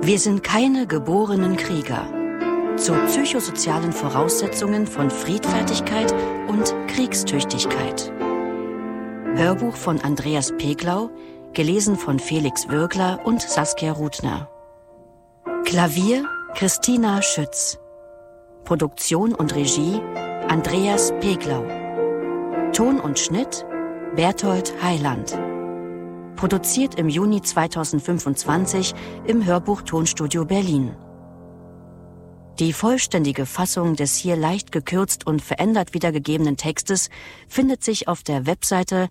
Wir sind keine geborenen Krieger. Zu psychosozialen Voraussetzungen von Friedfertigkeit und Kriegstüchtigkeit. Hörbuch von Andreas Peglau, gelesen von Felix Würgler und Saskia Rudner. Klavier Christina Schütz. Produktion und Regie Andreas Peglau. Ton und Schnitt Berthold Heiland. Produziert im Juni 2025 im Hörbuch-Tonstudio Berlin. Die vollständige Fassung des hier leicht gekürzt und verändert wiedergegebenen Textes findet sich auf der Webseite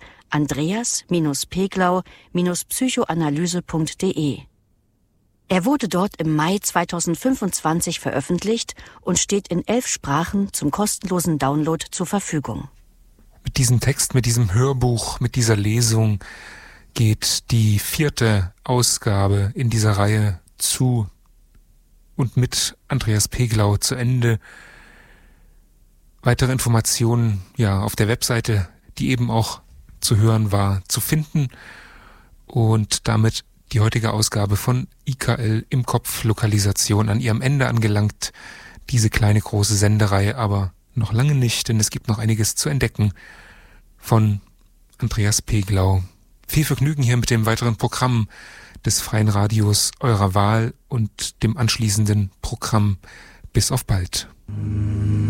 andreas-peglau-psychoanalyse.de. Er wurde dort im Mai 2025 veröffentlicht und steht in 11 Sprachen zum kostenlosen Download zur Verfügung. Mit diesem Text, mit diesem Hörbuch, mit dieser Lesung geht die 4. Ausgabe in dieser Reihe zu und mit Andreas Peglau zu Ende. Weitere Informationen auf der Webseite, die eben auch zu hören war, zu finden. Und damit die heutige Ausgabe von IKL im Kopf Lokalisation an ihrem Ende angelangt. Diese kleine große Sendereihe aber noch lange nicht, denn es gibt noch einiges zu entdecken von Andreas Peglau. Viel Vergnügen hier mit dem weiteren Programm des Freien Radios eurer Wahl und dem anschließenden Programm. Bis auf bald.